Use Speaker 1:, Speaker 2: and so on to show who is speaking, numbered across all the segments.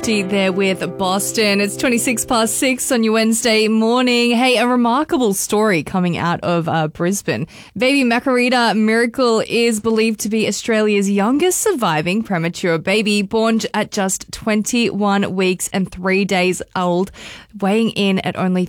Speaker 1: There with Boston. It's 26 past 6 on your Wednesday morning. Hey, a remarkable story coming out of Brisbane. Baby Macarita Miracle is believed to be Australia's youngest surviving premature baby, born at just 21 weeks and 3 days old, weighing in at only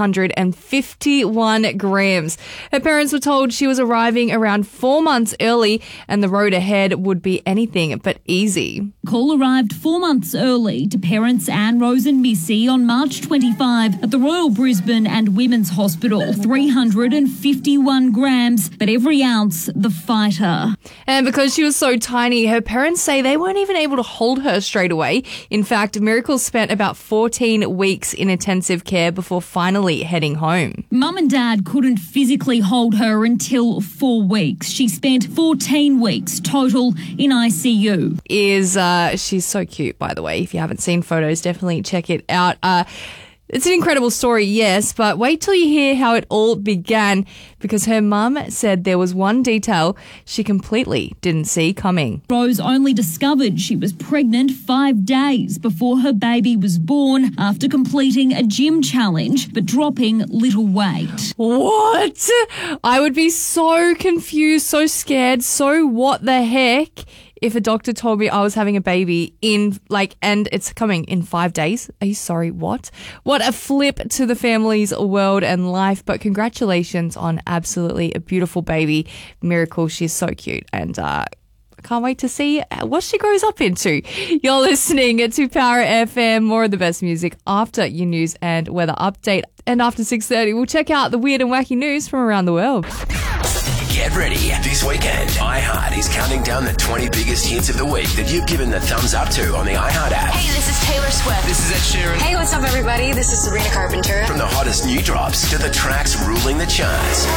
Speaker 1: 351 grams. Her parents were told she was arriving around 4 months early and the road ahead would be anything but easy.
Speaker 2: Call arrived 4 months early to parents Anne, Rose and Missy on March 25 at the Royal Brisbane and Women's Hospital. 351 grams, but every ounce the fighter.
Speaker 1: And because she was so tiny, her parents say they weren't even able to hold her straight away. In fact, Miracle spent about 14 weeks in intensive care before finally heading home.
Speaker 2: Mum and Dad couldn't physically hold her until 4 weeks. She spent 14 weeks total in ICU.
Speaker 1: She's so cute, by the way. If you haven't seen photos, definitely check it out. It's an incredible story, yes, but wait till you hear how it all began, because her mum said there was one detail she completely didn't see coming.
Speaker 2: Rose only discovered she was pregnant 5 days before her baby was born after completing a gym challenge but dropping little weight.
Speaker 1: What? I would be so confused, so scared, so what the heck if a doctor told me I was having a baby and it's coming in 5 days. Are you sorry? What? What a flip to the family's world and life. But congratulations on absolutely a beautiful baby, Miracle. She's so cute. And I can't wait to see what she grows up into. You're listening to Power FM. More of the best music after your news and weather update. And after 6:30, we'll check out the weird and wacky news from around the world.
Speaker 3: Get ready. This weekend, iHeart is counting down the 20 biggest hits of the week that you've given the thumbs up to on the iHeart app.
Speaker 4: Hey, this is Taylor Swift.
Speaker 3: This is Ed Sheeran.
Speaker 4: Hey, what's up, everybody? This is Sabrina Carpenter.
Speaker 3: From the hottest new drops to the tracks ruling the charts.